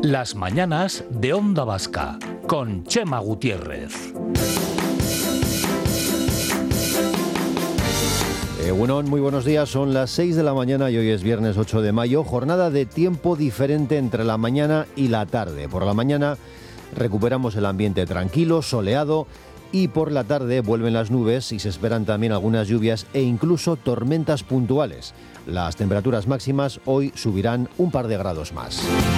Las mañanas de Onda Vasca, con Chema Gutiérrez. Bueno, muy buenos días, son las 6 de la mañana y hoy es viernes 8 de mayo, jornada de tiempo diferente entre la mañana y la tarde. Por la mañana recuperamos el ambiente tranquilo, soleado, y por la tarde vuelven las nubes y se esperan también algunas lluvias e incluso tormentas puntuales. Las temperaturas máximas hoy subirán un par de grados más.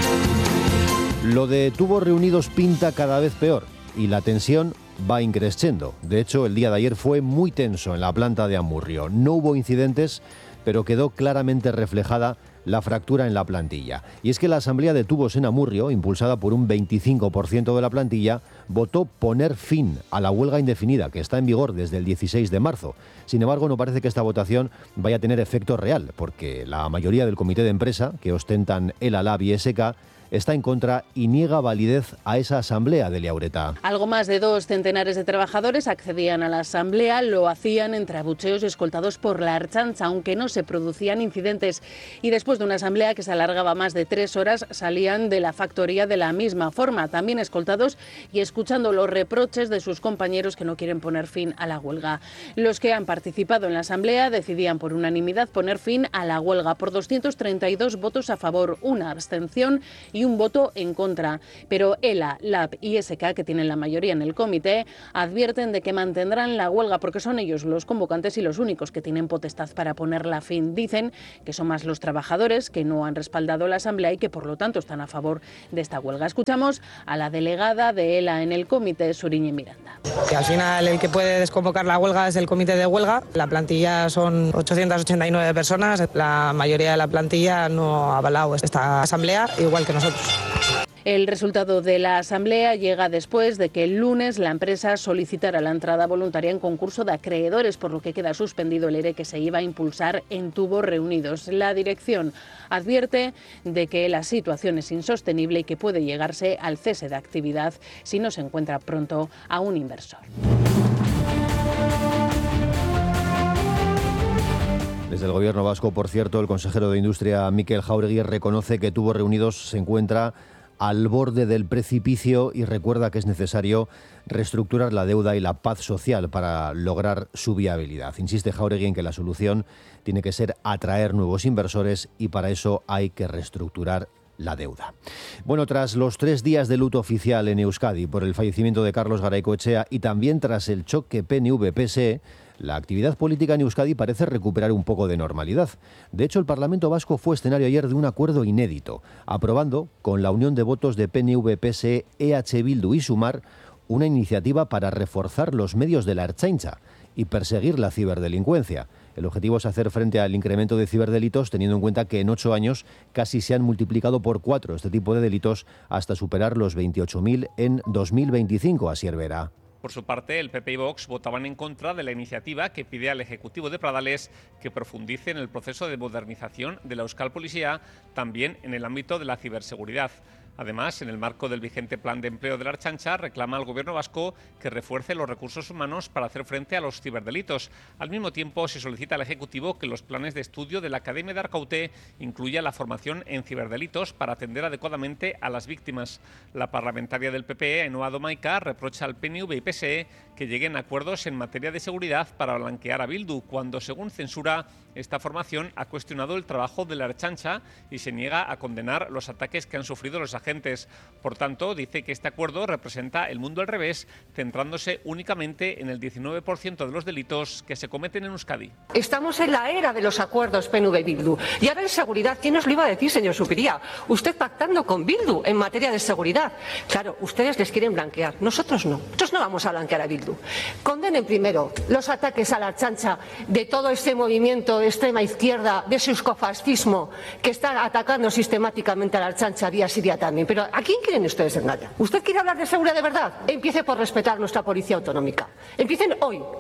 Lo de tubos reunidos pinta cada vez peor y la tensión va increciendo. De hecho, el día de ayer fue muy tenso en la planta de Amurrio. No hubo incidentes, pero quedó claramente reflejada la fractura en la plantilla. Y es que la Asamblea de Tubos en Amurrio, impulsada por un 25% de la plantilla, votó poner fin a la huelga indefinida que está en vigor desde el 16 de marzo. Sin embargo, no parece que esta votación vaya a tener efecto real, porque la mayoría del comité de empresa, que ostentan el ALAB y SK, está en contra y niega validez a esa asamblea de Liaureta. Algo más de 2 centenares de trabajadores accedían a la asamblea, lo hacían entre abucheos y escoltados por la Ertzaintza, aunque no se producían incidentes. Y después de una asamblea que se alargaba más de 3 horas, salían de la factoría de la misma forma, también escoltados y escuchando los reproches de sus compañeros que no quieren poner fin a la huelga. Los que han participado en la asamblea decidían por unanimidad poner fin a la huelga por 232 votos a favor, una abstención y un voto en contra. Pero ELA, LAB y SK, que tienen la mayoría en el comité, advierten de que mantendrán la huelga porque son ellos los convocantes y los únicos que tienen potestad para ponerla a fin. Dicen que son más los trabajadores que no han respaldado la asamblea y que por lo tanto están a favor de esta huelga. Escuchamos a la delegada de ELA en el comité, Suriñe Miranda. Que al final el que puede desconvocar la huelga es el comité de huelga. La plantilla son 889 personas. La mayoría de la plantilla no ha avalado esta asamblea, igual que nosotros. El resultado de la asamblea llega después de que el lunes la empresa solicitara la entrada voluntaria en concurso de acreedores, por lo que queda suspendido el ERE que se iba a impulsar en Tubos Reunidos. La dirección advierte de que la situación es insostenible y que puede llegarse al cese de actividad si no se encuentra pronto a un inversor. Desde el Gobierno vasco, por cierto, el consejero de Industria, Mikel Jáuregui, reconoce que Tubos Reunidos se encuentra al borde del precipicio y recuerda que es necesario reestructurar la deuda y la paz social para lograr su viabilidad. Insiste Jáuregui en que la solución tiene que ser atraer nuevos inversores y para eso hay que reestructurar la deuda. Bueno, tras los 3 días de luto oficial en Euskadi por el fallecimiento de Carlos Garaikoetxea y también tras el choque PNV-PSE, la actividad política en Euskadi parece recuperar un poco de normalidad. De hecho, el Parlamento vasco fue escenario ayer de un acuerdo inédito, aprobando, con la unión de votos de PNV, PSE, EH Bildu y Sumar, una iniciativa para reforzar los medios de la Ertzaintza y perseguir la ciberdelincuencia. El objetivo es hacer frente al incremento de ciberdelitos, teniendo en cuenta que en 8 años casi se han multiplicado por 4 este tipo de delitos hasta superar los 28.000 en 2025, Asier Vera. Por su parte, el PP y Vox votaban en contra de la iniciativa que pide al Ejecutivo de Pradales que profundice en el proceso de modernización de la Euskal Policía, también en el ámbito de la ciberseguridad. Además, en el marco del vigente plan de empleo de la Ertzaintza, reclama al Gobierno vasco que refuerce los recursos humanos para hacer frente a los ciberdelitos. Al mismo tiempo, se solicita al Ejecutivo que los planes de estudio de la Academia de Arkaute incluya la formación en ciberdelitos para atender adecuadamente a las víctimas. La parlamentaria del PP, Ainhoa Domaica, reprocha al PNV y PSE que lleguen a acuerdos en materia de seguridad para blanquear a Bildu, cuando, según censura, esta formación ha cuestionado el trabajo de la Ertzaintza y se niega a condenar los ataques que han sufrido los agentes. Por tanto, dice que este acuerdo representa el mundo al revés, centrándose únicamente en el 19% de los delitos que se cometen en Euskadi. Estamos en la era de los acuerdos PNV-Bildu. Y ahora en seguridad, ¿quién nos lo iba a decir, señor Zupiria? Usted pactando con Bildu en materia de seguridad. Claro, ustedes les quieren blanquear. Nosotros no. Nosotros no vamos a blanquear a Bildu. Condenen primero los ataques a la Ertzaintza de todo este movimiento de extrema izquierda, de ese euskofascismo que está atacando sistemáticamente a la Ertzaintza día sí día también. Pero ¿a quién quieren ustedes engañar? ¿Usted quiere hablar de seguridad de verdad? Empiece por respetar nuestra policía autonómica. Empiecen hoy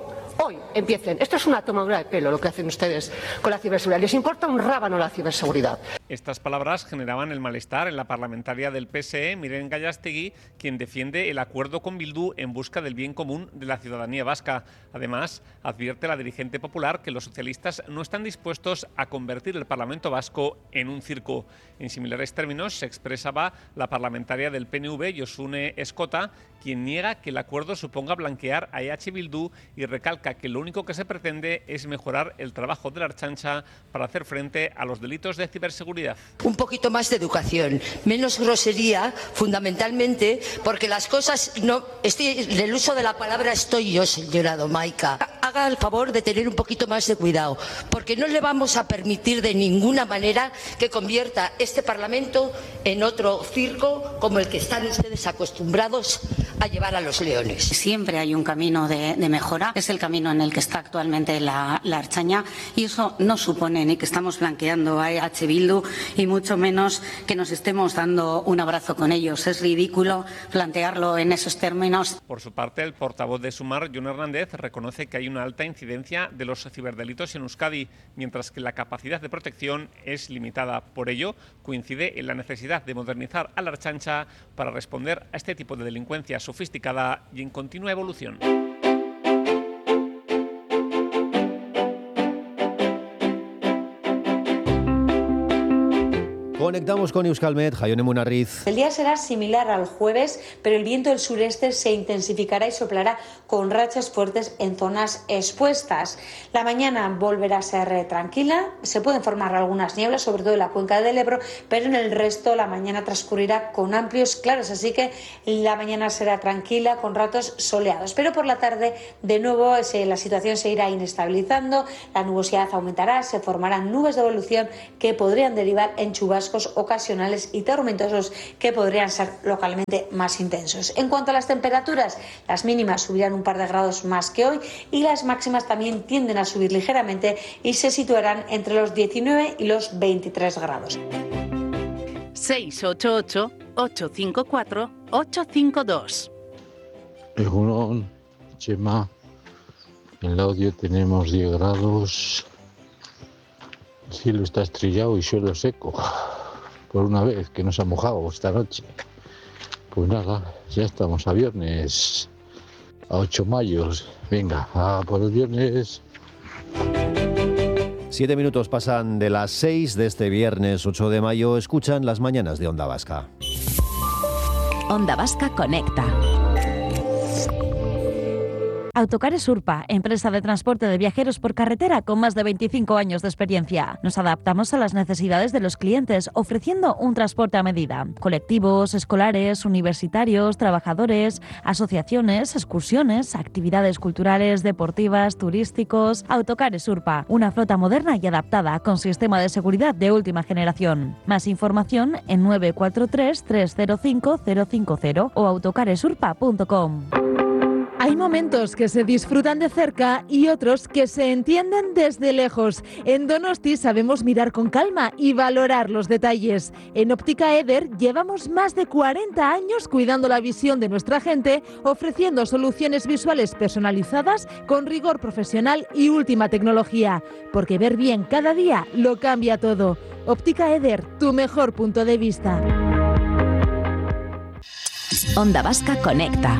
hoy empiecen. Esto es una tomadura de pelo lo que hacen ustedes con la ciberseguridad. Les importa un rábano la ciberseguridad. Estas palabras generaban el malestar en la parlamentaria del PSE, Miren Gallastegui, quien defiende el acuerdo con Bildu en busca del bien común de la ciudadanía vasca. Además, advierte la dirigente popular que los socialistas no están dispuestos a convertir el Parlamento vasco en un circo. En similares términos se expresaba la parlamentaria del PNV, Josune Escota, quien niega que el acuerdo suponga blanquear a EH Bildu y recalca que lo único que se pretende es mejorar el trabajo de la Ertzaintza para hacer frente a los delitos de ciberseguridad. Un poquito más de educación, menos grosería, fundamentalmente porque las cosas no... en el uso de la palabra estoy yo, señora Domaica. Haga el favor de tener un poquito más de cuidado, porque no le vamos a permitir de ninguna manera que convierta este Parlamento en otro circo como el que están ustedes acostumbrados a llevar a los leones. Siempre hay un camino de mejora, es el camino en el que está actualmente la Ertzaintza, y eso no supone ni que estamos blanqueando a EH Bildu y mucho menos que nos estemos dando un abrazo con ellos. Es ridículo plantearlo en esos términos. Por su parte, el portavoz de Sumar, Jon Hernández, reconoce que hay una alta incidencia de los ciberdelitos en Euskadi, mientras que la capacidad de protección es limitada. Por ello, coincide en la necesidad de modernizar a la Ertzaintza para responder a este tipo de delincuencia sofisticada y en continua evolución. Conectamos con Euskalmet, Jaione Munarriz. El día será similar al jueves, pero el viento del sureste se intensificará y soplará con rachas fuertes en zonas expuestas. La mañana volverá a ser tranquila, se pueden formar algunas nieblas, sobre todo en la cuenca del Ebro, pero en el resto la mañana transcurrirá con amplios claros, así que la mañana será tranquila con ratos soleados. Pero por la tarde, de nuevo, la situación se irá inestabilizando, la nubosidad aumentará, se formarán nubes de evolución que podrían derivar en chubascos ocasionales y tormentosos que podrían ser localmente más intensos. En cuanto a las temperaturas, las mínimas subirán un par de grados más que hoy y las máximas también tienden a subir ligeramente y se situarán entre los 19 y los 23 grados. 688-854-852. Egunon, Chema, en Laudio tenemos 10 grados, el cielo está estrellado y suelo seco. Por una vez que nos ha mojado esta noche. Pues nada, ya estamos a viernes, a 8 mayo. Venga, a por el viernes. 7 minutos pasan de las 6 de este viernes 8 de mayo. Escuchan las mañanas de Onda Vasca. Onda Vasca Conecta. Autocares Urpa, empresa de transporte de viajeros por carretera con más de 25 años de experiencia. Nos adaptamos a las necesidades de los clientes, ofreciendo un transporte a medida. Colectivos, escolares, universitarios, trabajadores, asociaciones, excursiones, actividades culturales, deportivas, turísticos. Autocares Urpa, una flota moderna y adaptada con sistema de seguridad de última generación. Más información en 943 305 050 o autocaresurpa.com. Hay momentos que se disfrutan de cerca y otros que se entienden desde lejos. En Donosti sabemos mirar con calma y valorar los detalles. En Óptica Eder llevamos más de 40 años cuidando la visión de nuestra gente, ofreciendo soluciones visuales personalizadas con rigor profesional y última tecnología. Porque ver bien cada día lo cambia todo. Óptica Eder, tu mejor punto de vista. Onda Vasca Conecta.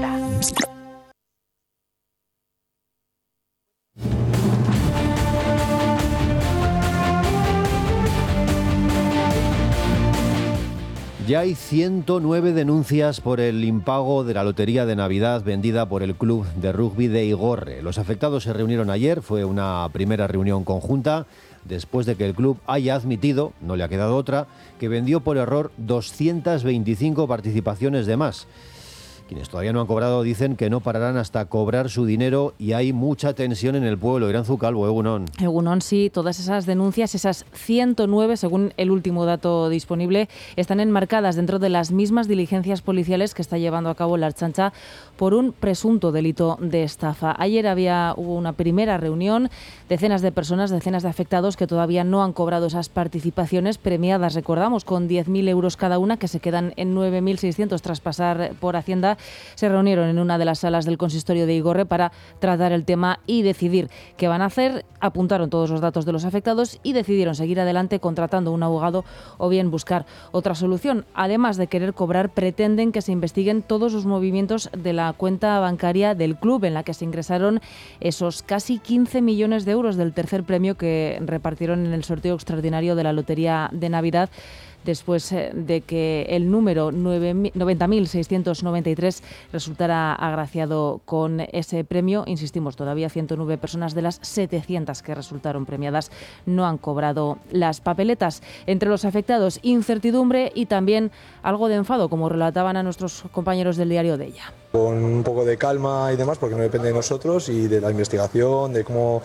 Ya hay 109 denuncias por el impago de la lotería de Navidad vendida por el club de rugby de Igorre. Los afectados se reunieron ayer, fue una primera reunión conjunta, después de que el club haya admitido, no le ha quedado otra, que vendió por error 225 participaciones de más. Quienes todavía no han cobrado dicen que no pararán hasta cobrar su dinero y hay mucha tensión en el pueblo. Iranzu Calvo, Egunon. Egunon, sí, todas esas denuncias, esas 109, según el último dato disponible, están enmarcadas dentro de las mismas diligencias policiales que está llevando a cabo la Ertzaintza por un presunto delito de estafa. Ayer hubo una primera reunión, decenas de personas, decenas de afectados que todavía no han cobrado esas participaciones premiadas, recordamos, con 10.000 euros cada una, que se quedan en 9.600 tras pasar por Hacienda. se reunieron en una de las salas del consistorio de Igorre para tratar el tema y decidir qué van a hacer. Apuntaron todos los datos de los afectados y decidieron seguir adelante contratando un abogado o bien buscar otra solución. Además de querer cobrar, pretenden que se investiguen todos los movimientos de la cuenta bancaria del club, en la que se ingresaron esos casi 15 millones de euros del tercer premio que repartieron en el sorteo extraordinario de la Lotería de Navidad, después de que el número 90.693 resultara agraciado con ese premio. Insistimos, todavía 109 personas de las 700 que resultaron premiadas no han cobrado las papeletas. Entre los afectados, incertidumbre y también algo de enfado, como relataban a nuestros compañeros del diario de ella. Con un poco de calma y demás, porque no depende de nosotros y de la investigación, de cómo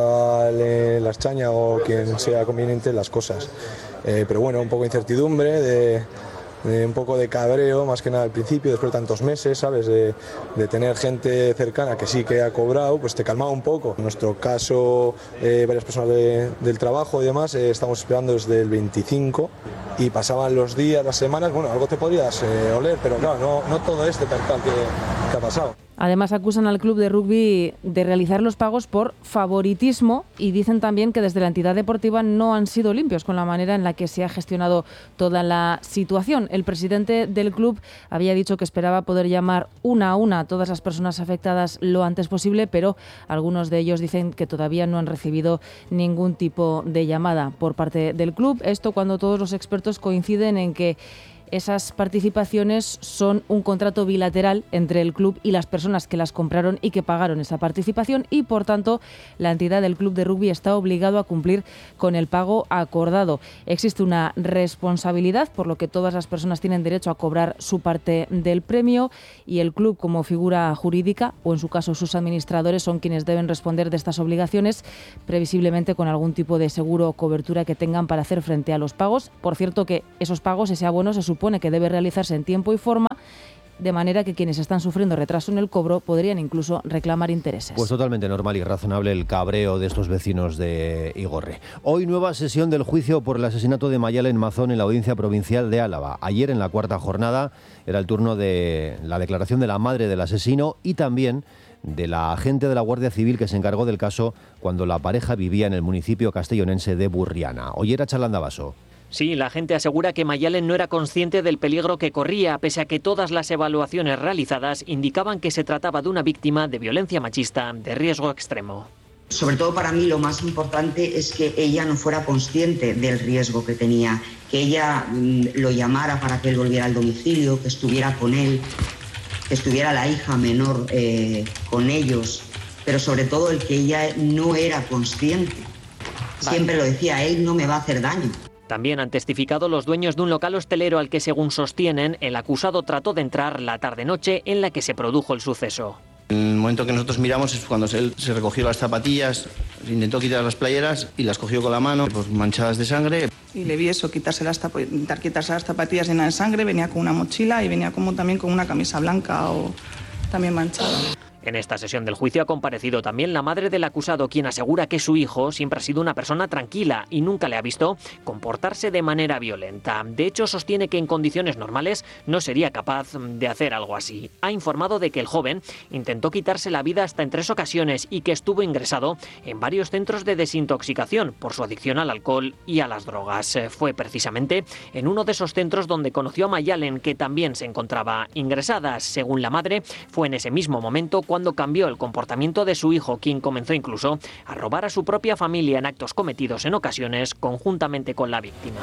la Ertzaintza o quien sea conveniente las cosas. Pero bueno, un poco de incertidumbre, de un poco de cabreo, más que nada al principio, después de tantos meses, ¿sabes? De tener gente cercana que sí que ha cobrado, pues te calmaba un poco. En nuestro caso, varias personas del trabajo y demás, estamos esperando desde el 25 y pasaban los días, las semanas, bueno, algo te podrías oler, pero claro, no todo este percal que ha pasado. Además, acusan al club de rugby de realizar los pagos por favoritismo y dicen también que desde la entidad deportiva no han sido limpios con la manera en la que se ha gestionado toda la situación. El presidente del club había dicho que esperaba poder llamar una a una a todas las personas afectadas lo antes posible, pero algunos de ellos dicen que todavía no han recibido ningún tipo de llamada por parte del club. Esto cuando todos los expertos coinciden en que esas participaciones son un contrato bilateral entre el club y las personas que las compraron y que pagaron esa participación y, por tanto, la entidad del club de rugby está obligado a cumplir con el pago acordado. Existe una responsabilidad, por lo que todas las personas tienen derecho a cobrar su parte del premio y el club, como figura jurídica, o en su caso sus administradores, son quienes deben responder de estas obligaciones, previsiblemente con algún tipo de seguro o cobertura que tengan para hacer frente a los pagos. Por cierto, que esos pagos, ese abono, se supone que debe realizarse en tiempo y forma, de manera que quienes están sufriendo retraso en el cobro podrían incluso reclamar intereses. Pues totalmente normal y razonable el cabreo de estos vecinos de Igorre. Hoy nueva sesión del juicio por el asesinato de Mayalen Mazón en la Audiencia Provincial de Álava. Ayer, en la cuarta jornada, era el turno de la declaración de la madre del asesino y también de la agente de la Guardia Civil que se encargó del caso cuando la pareja vivía en el municipio castellonense de Burriana. Ollera Chalandavaso. Sí, la gente asegura que Mayalen no era consciente del peligro que corría, pese a que todas las evaluaciones realizadas indicaban que se trataba de una víctima de violencia machista de riesgo extremo. Sobre todo para mí lo más importante es que ella no fuera consciente del riesgo que tenía, que ella lo llamara para que él volviera al domicilio, que estuviera con él, que estuviera la hija menor con ellos, pero sobre todo el que ella no era consciente. Siempre lo decía, él no me va a hacer daño. También han testificado los dueños de un local hostelero al que, según sostienen, el acusado trató de entrar la tarde-noche en la que se produjo el suceso. El momento que nosotros miramos es cuando él se recogió las zapatillas, intentó quitar las playeras y las cogió con la mano, pues manchadas de sangre. Y le vi eso, intentar quitarse las zapatillas llenas de sangre, venía con una mochila y venía también con una camisa blanca o también manchada. En esta sesión del juicio ha comparecido también la madre del acusado, quien asegura que su hijo siempre ha sido una persona tranquila y nunca le ha visto comportarse de manera violenta. De hecho, sostiene que en condiciones normales no sería capaz de hacer algo así. Ha informado de que el joven intentó quitarse la vida hasta en 3 ocasiones y que estuvo ingresado en varios centros de desintoxicación por su adicción al alcohol y a las drogas. Fue precisamente en uno de esos centros donde conoció a Mayalen, que también se encontraba ingresada. Según la madre, fue en ese mismo momento cuando cambió el comportamiento de su hijo, quien comenzó incluso a robar a su propia familia en actos cometidos en ocasiones conjuntamente con la víctima.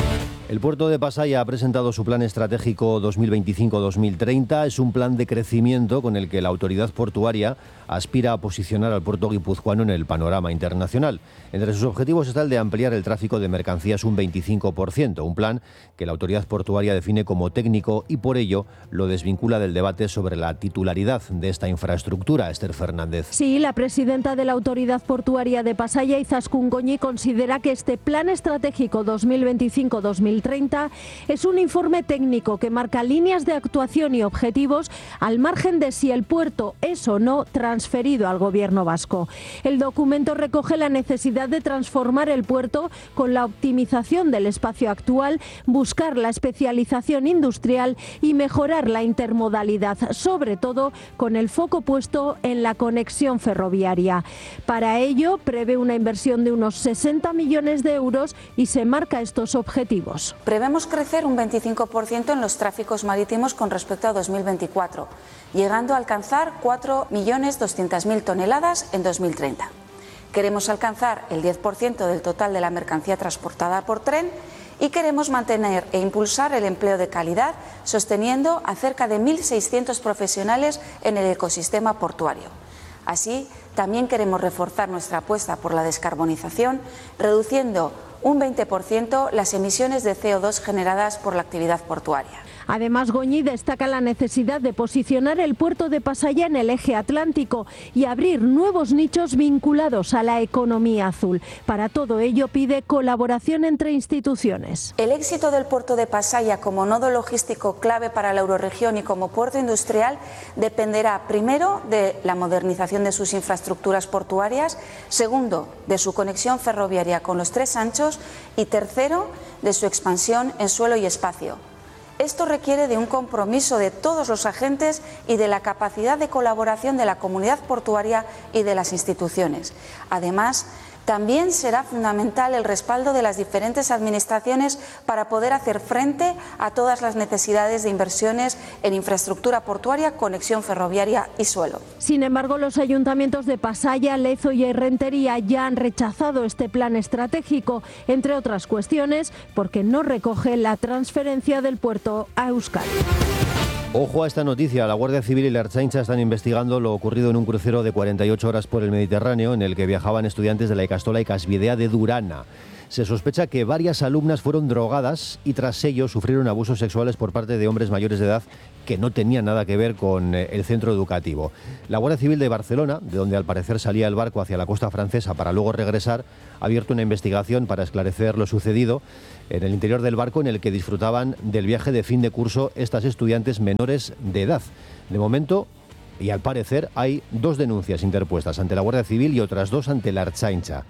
El puerto de Pasaia ha presentado su plan estratégico 2025-2030. Es un plan de crecimiento con el que la autoridad portuaria aspira a posicionar al puerto guipuzcoano en el panorama internacional. Entre sus objetivos está el de ampliar el tráfico de mercancías un 25%, un plan que la autoridad portuaria define como técnico y por ello lo desvincula del debate sobre la titularidad de esta infraestructura. Esther Fernández. Sí, la presidenta de la autoridad portuaria de Pasaia, Izaskun Goñi, considera que este plan estratégico 2025-2030 2030 es un informe técnico que marca líneas de actuación y objetivos al margen de si el puerto es o no transferido al Gobierno vasco. El documento recoge la necesidad de transformar el puerto con la optimización del espacio actual, buscar la especialización industrial y mejorar la intermodalidad, sobre todo con el foco puesto en la conexión ferroviaria. Para ello, prevé una inversión de unos 60 millones de euros y se marca estos objetivos. Prevemos crecer un 25% en los tráficos marítimos con respecto a 2024, llegando a alcanzar 4.200.000 toneladas en 2030. Queremos alcanzar el 10% del total de la mercancía transportada por tren y queremos mantener e impulsar el empleo de calidad, sosteniendo a cerca de 1.600 profesionales en el ecosistema portuario. Así, también queremos reforzar nuestra apuesta por la descarbonización, reduciendo un 20% las emisiones de CO2 generadas por la actividad portuaria. Además, Goñi destaca la necesidad de posicionar el puerto de Pasaia en el eje atlántico y abrir nuevos nichos vinculados a la economía azul. Para todo ello pide colaboración entre instituciones. El éxito del puerto de Pasaia como nodo logístico clave para la eurorregión y como puerto industrial dependerá, primero, de la modernización de sus infraestructuras portuarias, segundo, de su conexión ferroviaria con los tres anchos y tercero, de su expansión en suelo y espacio. Esto requiere de un compromiso de todos los agentes y de la capacidad de colaboración de la comunidad portuaria y de las instituciones. Además, también será fundamental el respaldo de las diferentes administraciones para poder hacer frente a todas las necesidades de inversiones en infraestructura portuaria, conexión ferroviaria y suelo. Sin embargo, los ayuntamientos de Pasaia, Lezo y Errentería ya han rechazado este plan estratégico, entre otras cuestiones, porque no recoge la transferencia del puerto a Euskadi. Ojo a esta noticia, la Guardia Civil y la Ertzaintza están investigando lo ocurrido en un crucero de 48 horas por el Mediterráneo en el que viajaban estudiantes de la Ikastola Ikasbidea de Durana. Se sospecha que varias alumnas fueron drogadas y tras ello sufrieron abusos sexuales por parte de hombres mayores de edad que no tenían nada que ver con el centro educativo. La Guardia Civil de Barcelona, de donde al parecer salía el barco hacia la costa francesa para luego regresar, ha abierto una investigación para esclarecer lo sucedido en el interior del barco en el que disfrutaban del viaje de fin de curso estas estudiantes menores de edad. De momento, y al parecer, hay 2 denuncias interpuestas ante la Guardia Civil y otras 2 ante la Ertzaintza.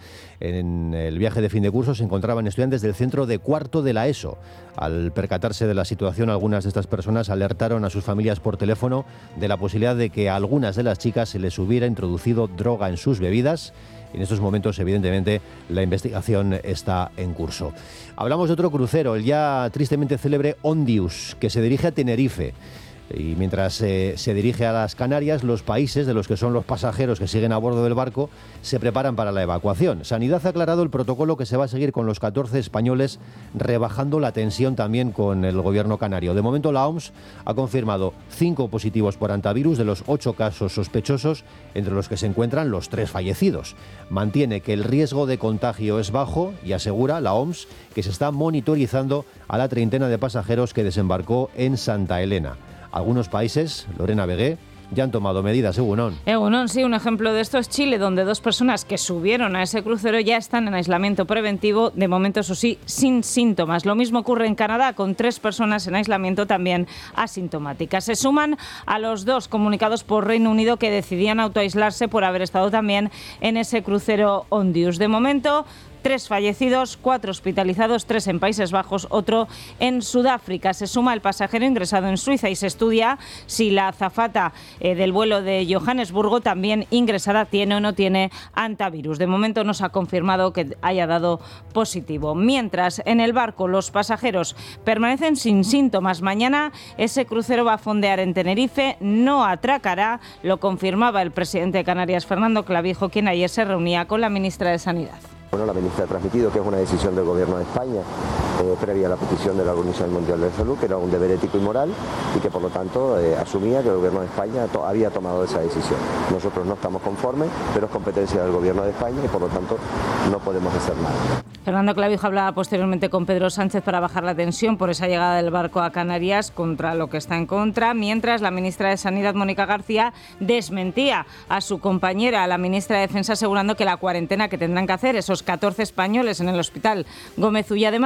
En el viaje de fin de curso se encontraban estudiantes del centro de cuarto de la ESO. Al percatarse de la situación, algunas de estas personas alertaron a sus familias por teléfono de la posibilidad de que a algunas de las chicas se les hubiera introducido droga en sus bebidas. En estos momentos, evidentemente, la investigación está en curso. Hablamos de otro crucero, el ya tristemente célebre Ondius, que se dirige a Tenerife. Y mientras se dirige a las Canarias, los países de los que son los pasajeros que siguen a bordo del barco se preparan para la evacuación. Sanidad ha aclarado el protocolo que se va a seguir con los 14 españoles, rebajando la tensión también con el gobierno canario. De momento, la OMS ha confirmado 5 positivos por hantavirus de los 8 casos sospechosos, entre los que se encuentran los 3 fallecidos. Mantiene que el riesgo de contagio es bajo y asegura la OMS que se está monitorizando a la treintena de pasajeros que desembarcó en Santa Elena. Algunos países, Lorena Vegué, ya han tomado medidas, Egunon. Egunon, sí, un ejemplo de esto es Chile, donde 2 personas que subieron a ese crucero ya están en aislamiento preventivo, de momento, eso sí, sin síntomas. Lo mismo ocurre en Canadá, con 3 personas en aislamiento también asintomáticas. Se suman a los 2 comunicados por Reino Unido que decidían autoaislarse por haber estado también en ese crucero Ondius. De momento, 3 fallecidos, 4 hospitalizados, 3 en Países Bajos, otro en Sudáfrica. Se suma el pasajero ingresado en Suiza y se estudia si la azafata del vuelo de Johannesburgo también ingresada tiene o no tiene hantavirus. De momento no se ha confirmado que haya dado positivo. Mientras, en el barco los pasajeros permanecen sin síntomas. Mañana ese crucero va a fondear en Tenerife, no atracará, lo confirmaba el presidente de Canarias, Fernando Clavijo, quien ayer se reunía con la ministra de Sanidad. Bueno, la ministra ha transmitido que es una decisión del Gobierno de España, previa a la petición de la Organización Mundial de la Salud, que era un deber ético y moral y que por lo tanto asumía que el Gobierno de España había tomado esa decisión. Nosotros no estamos conformes, pero es competencia del Gobierno de España y por lo tanto no podemos hacer nada. Fernando Clavijo hablaba posteriormente con Pedro Sánchez para bajar la tensión por esa llegada del barco a Canarias contra lo que está en contra, mientras la ministra de Sanidad, Mónica García, desmentía a su compañera, a la ministra de Defensa, asegurando que la cuarentena que tendrán que hacer esos 14 españoles en el Hospital Gómez Ulla de Madrid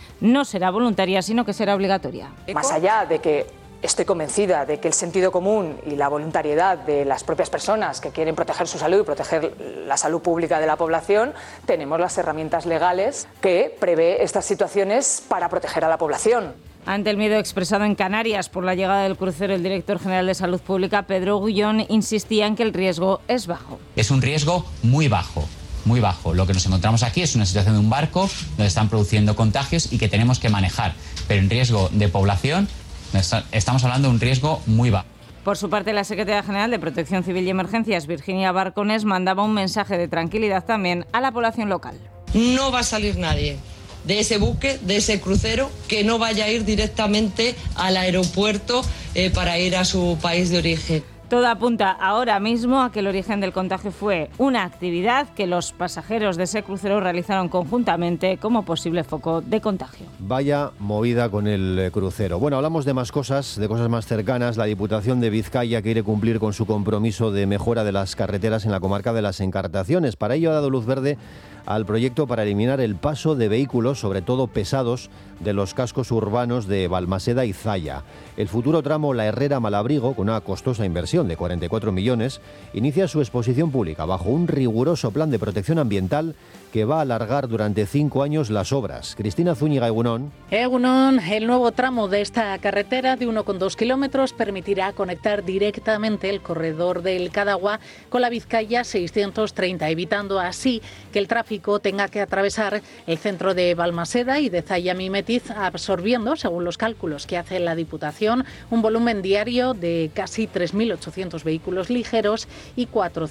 no será voluntaria, sino que será obligatoria. Más allá de que estoy convencida de que el sentido común y la voluntariedad de las propias personas que quieren proteger su salud y proteger la salud pública de la población, tenemos las herramientas legales que prevé estas situaciones para proteger a la población. Ante el miedo expresado en Canarias por la llegada del crucero, el director general de Salud Pública, Pedro Gullón, insistía en que el riesgo es bajo. Es un riesgo muy bajo. Muy bajo. Lo que nos encontramos aquí es una situación de un barco donde están produciendo contagios y que tenemos que manejar. Pero en riesgo de población estamos hablando de un riesgo muy bajo. Por su parte, la secretaria general de Protección Civil y Emergencias, Virginia Barcones, mandaba un mensaje de tranquilidad también a la población local. No va a salir nadie de ese buque, de ese crucero, que no vaya a ir directamente al aeropuerto para ir a su país de origen. Todo apunta ahora mismo a que el origen del contagio fue una actividad que los pasajeros de ese crucero realizaron conjuntamente como posible foco de contagio. Vaya movida con el crucero. Bueno, hablamos de más cosas, de cosas más cercanas. La Diputación de Vizcaya quiere cumplir con su compromiso de mejora de las carreteras en la comarca de las Encartaciones. Para ello ha dado luz verde al proyecto para eliminar el paso de vehículos, sobre todo pesados, de los cascos urbanos de Balmaseda y Zaya. El futuro tramo La Herrera-Malabrigo, con una costosa inversión de 44 millones, inicia su exposición pública bajo un riguroso plan de protección ambiental que va a alargar durante 5 años las obras. Cristina Zúñiga, Egunon. Egunon, el nuevo tramo de esta carretera de 1,2 kilómetros permitirá conectar directamente el corredor del Cadagua con la Vizcaya 630, evitando así que el tráfico tenga que atravesar el centro de Balmaseda y de Zaya-Mimetiz, absorbiendo, según los cálculos que hace la Diputación, un volumen diario de casi 3.800 vehículos ligeros y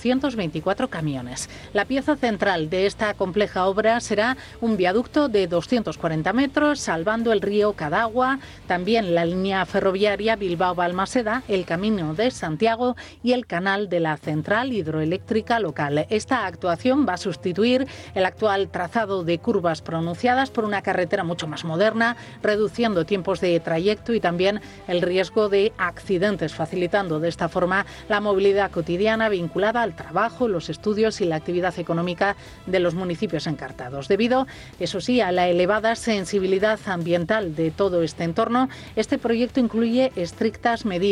424 camiones. La pieza central de esta compleja obra será un viaducto de 240 metros, salvando el río Cadagua, también la línea ferroviaria Bilbao-Balmaseda, el Camino de Santiago y el canal de la central hidroeléctrica local. Esta actuación va a sustituir el actual trazado de curvas pronunciadas por una carretera mucho más moderna, reduciendo tiempos de trayecto y también el riesgo de accidentes, facilitando de esta forma la movilidad cotidiana vinculada al trabajo, los estudios y la actividad económica de los municipios encartados. Debido, eso sí, a la elevada sensibilidad ambiental de todo este entorno, este proyecto incluye estrictas medidas